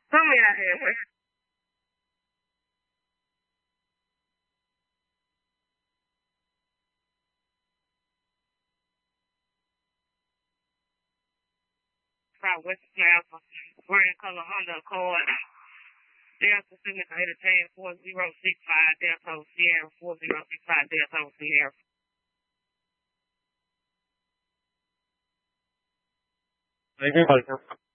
Come here. Southwest Plaza, green color Honda Accord, Delta Signature Entertainment 4065 Delta Sierra 4065 Delta Sierra. Thank you.